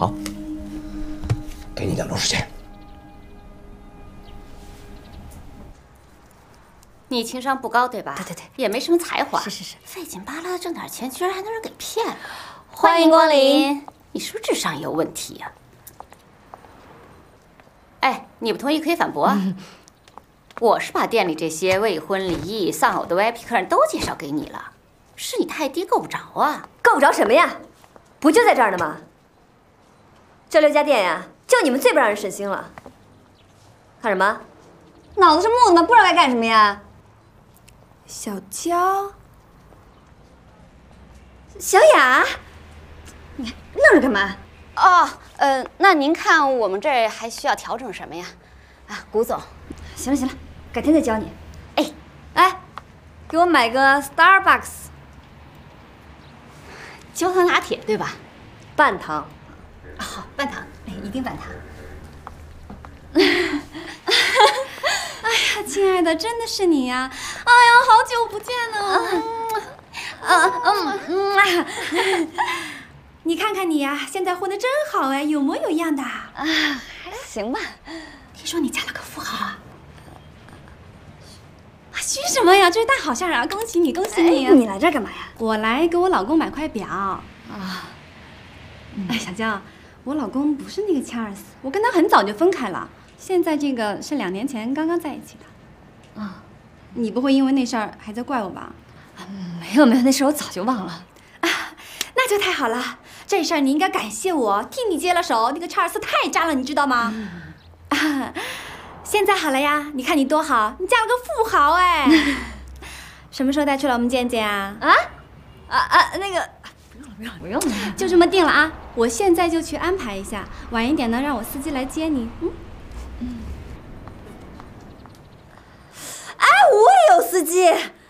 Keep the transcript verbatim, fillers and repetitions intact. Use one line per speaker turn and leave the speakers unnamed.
好，给你两周时间。
你情商不高对吧？
对对对，
也没什么才华。
是是是，
费劲巴拉的挣点钱，居然还能让人给骗了。
欢迎光临。
你是不是智商有问题呀？哎，你不同意可以反驳啊。嗯 我是把店里这些未婚、离异、丧偶的 V I P 客人都介绍给你了，是你太低够不着啊！
够不着什么呀？不就在这儿呢吗？这六家店呀，就你们最不让人省心了。看什么？
脑子是木的吗？不知道该干什么呀？
小娇，
小雅，你看愣着干嘛？
哦，呃，那您看我们这儿还需要调整什么呀？啊，谷总，
行了行了，改天再教你。
哎，
哎，给我买个 Starbucks
焦糖拿铁对吧？
半糖。
好，半糖，哎，一定半糖。
哎呀，亲爱的，真的是你呀！哎呀，好久不见了。
嗯嗯嗯啊！
你看看你呀，现在混得真好哎，有模有样的。
啊，还行吧。
听说你嫁了个富豪啊？虚什么呀？这是大好事啊！恭喜你，恭喜你！
哎、你来这儿干嘛呀？
我来给我老公买块表。啊。哎，小娇，我老公不是那个查尔斯，我跟他很早就分开了。现在这个是两年前刚刚在一起的。啊，你不会因为那事儿还在怪我吧？
啊，没有没有，那事我早就忘了。
啊，那就太好了。这事儿你应该感谢我，替你接了手。那个查尔斯太渣了，你知道吗？嗯、啊，现在好了呀，你看你多好，你嫁了个富豪哎。什么时候带出来我们见见啊？
啊啊啊！那个。不用了，不用了，
就这么定了啊！我现在就去安排一下，晚一点呢，让我司机来接你。嗯
嗯。哎，我也有司机。